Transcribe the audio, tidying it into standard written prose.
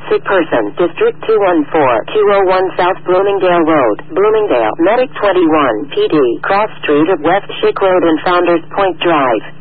Sick person. District 214-201 South Bloomingdale Road. Bloomingdale. Medic 21. PD. Cross Street of West Schick Road and Founders Point Drive.